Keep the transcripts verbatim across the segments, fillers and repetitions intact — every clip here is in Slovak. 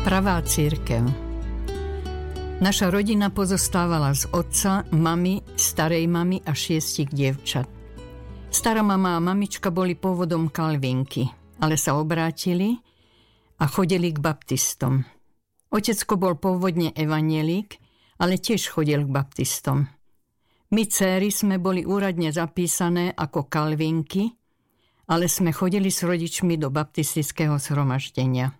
Pravá cirkev. Naša rodina pozostávala z otca, mamy, starej mamy a šiestich dievčat. Stará mama a mamička boli pôvodom kalvinky, ale sa obrátili a chodili k baptistom. Otecko bol pôvodne evanjelík, ale tiež chodil k baptistom. My, céry, sme boli úradne zapísané ako kalvinky, ale sme chodili s rodičmi do baptistického zhromaždenia.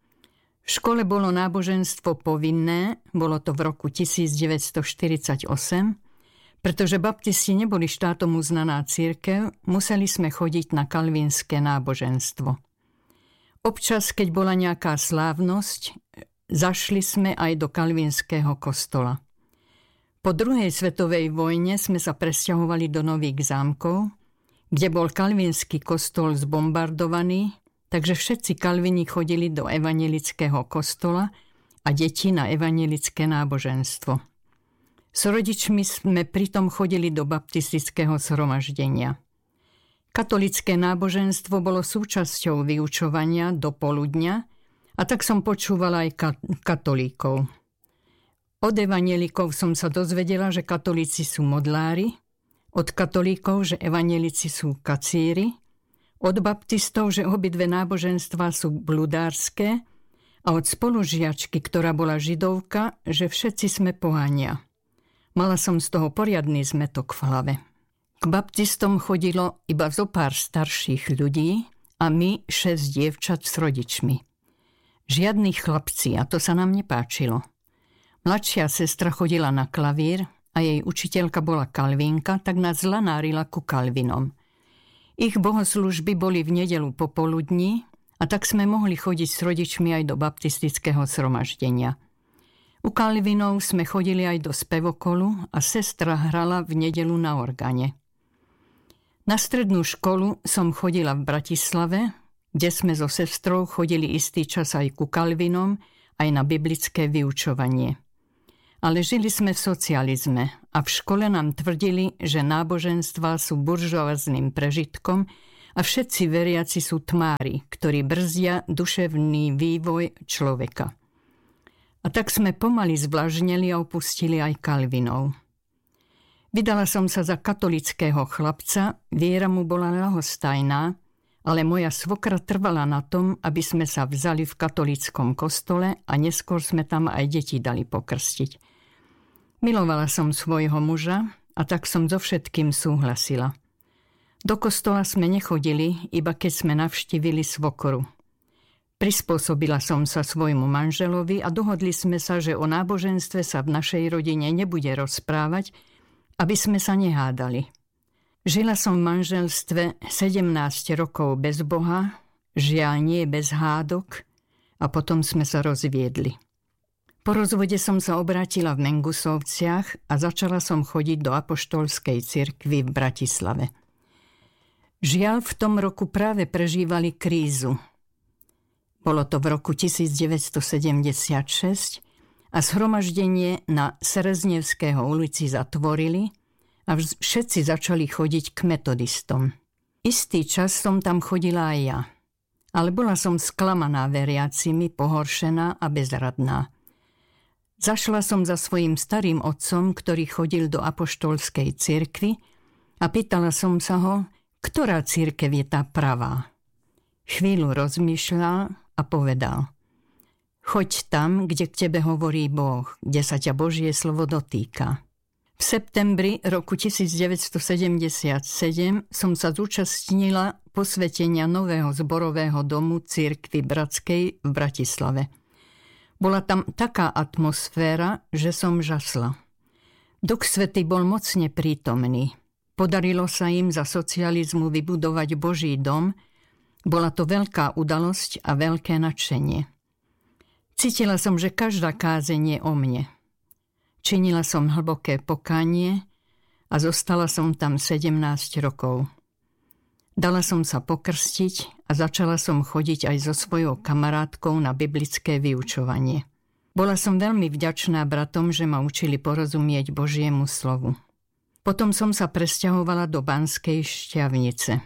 V škole bolo náboženstvo povinné, bolo to v roku devätnásťstoštyridsaťosem, pretože baptisti neboli štátom uznaná cirkev, museli sme chodiť na kalvinské náboženstvo. Občas, keď bola nejaká slávnosť, zašli sme aj do kalvinského kostola. Po druhej svetovej vojne sme sa presťahovali do Nových Zámkov, kde bol kalvinský kostol zbombardovaný, takže všetci kalvini chodili do evanjelického kostola a deti na evanjelické náboženstvo. S rodičmi sme pritom chodili do baptistického zhromaždenia. Katolické náboženstvo bolo súčasťou vyučovania do poludňa a tak som počúvala aj katolíkov. Od evanjelikov som sa dozvedela, že katolíci sú modlári, od katolíkov, že evanjelici sú kacíri, od baptistov, že obidve náboženstvá sú bludárske a od spolužiačky, ktorá bola židovka, že všetci sme pohania. Mala som z toho poriadny zmetok v hlave. K baptistom chodilo iba zo pár starších ľudí a my šesť dievčat s rodičmi. Žiadni chlapci, a to sa nám nepáčilo. Mladšia sestra chodila na klavír a jej učiteľka bola kalvínka, tak nás zlanárila ku kalvinom. Ich bohoslužby boli v nedeľu popoludní a tak sme mohli chodiť s rodičmi aj do baptistického zhromaždenia. U kalvinov sme chodili aj do spevokolu a sestra hrala v nedeľu na organe. Na strednú školu som chodila v Bratislave, kde sme so sestrou chodili istý čas aj ku kalvinom, aj na biblické vyučovanie. Ale žili sme v socializme a v škole nám tvrdili, že náboženstvá sú buržoázným prežitkom a všetci veriaci sú tmári, ktorí brzdia duševný vývoj človeka. A tak sme pomaly zvlažneli a opustili aj kalvinov. Vydala som sa za katolického chlapca, viera mu bola ľahostajná, ale moja svokra trvala na tom, aby sme sa vzali v katolíckom kostole a neskôr sme tam aj deti dali pokrstiť. Milovala som svojho muža a tak som so všetkým súhlasila. Do kostola sme nechodili, iba keď sme navštívili svokoru. Prispôsobila som sa svojmu manželovi a dohodli sme sa, že o náboženstve sa v našej rodine nebude rozprávať, aby sme sa nehádali. Žila som v manželstve sedemnásť rokov bez Boha, žiaľ nie bez hádok, a potom sme sa rozviedli. Po rozvode som sa obrátila v Mengusovciach a začala som chodiť do apoštolskej cirkvi v Bratislave. Žiaľ, v tom roku práve prežívali krízu. Bolo to v roku devätnásťstosedemdesiatšesť a zhromaždenie na Sereznevského ulici zatvorili a všetci začali chodiť k metodistom. Istý čas som tam chodila aj ja, ale bola som sklamaná veriacimi, pohoršená a bezradná. Zašla som za svojím starým otcom, ktorý chodil do apoštolskej cirkvi a pýtala som sa ho, ktorá cirkev je tá pravá. Chvíľu rozmýšľal a povedal: choď tam, kde k tebe hovorí Boh, kde sa ťa Božie slovo dotýka. V septembri roku devätnásťstosedemdesiatsedem som sa zúčastnila posvetenia nového zborového domu cirkvi Bratskej v Bratislave. Bola tam taká atmosféra, že som žasla. Duch Svätý bol mocne prítomný. Podarilo sa im za socializmu vybudovať Boží dom. Bola to veľká udalosť a veľké nadšenie. Cítila som, že každá kázeň je o mne. Činila som hlboké pokánie a zostala som tam sedemnásť rokov. Dala som sa pokrstiť a začala som chodiť aj so svojou kamarátkou na biblické vyučovanie. Bola som veľmi vďačná bratom, že ma učili porozumieť Božiemu slovu. Potom som sa presťahovala do Banskej Štiavnice.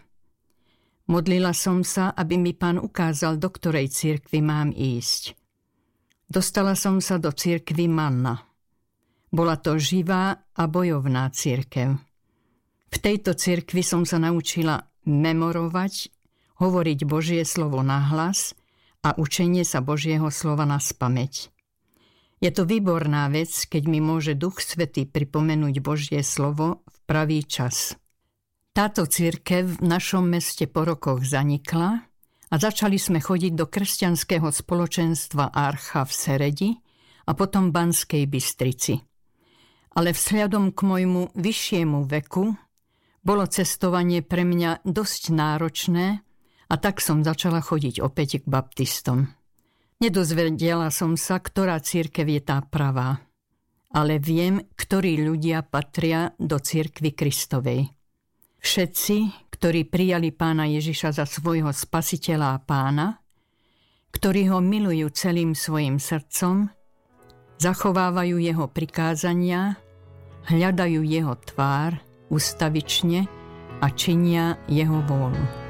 Modlila som sa, aby mi Pán ukázal, do ktorej cirkvi mám ísť. Dostala som sa do cirkvi Manna. Bola to živá a bojovná cirkev. V tejto cirkvi som sa naučila memorovať, hovoriť Božie slovo nahlas a učenie sa Božieho slova naspamäť. Je to výborná vec, keď mi môže Duch Svätý pripomenúť Božie slovo v pravý čas. Táto cirkev v našom meste po rokoch zanikla a začali sme chodiť do kresťanského spoločenstva Archa v Seredi a potom Banskej Bystrici. Ale vzhľadom k môjmu vyššiemu veku bolo cestovanie pre mňa dosť náročné a tak som začala chodiť opäť k baptistom. Nedozvedela som sa, ktorá cirkev je tá pravá, ale viem, ktorí ľudia patria do cirkvi Kristovej. Všetci, ktorí prijali Pána Ježiša za svojho spasiteľa a pána, ktorí ho milujú celým svojim srdcom, zachovávajú jeho prikázania, hľadajú jeho tvár ustavične a činia jeho vôľu.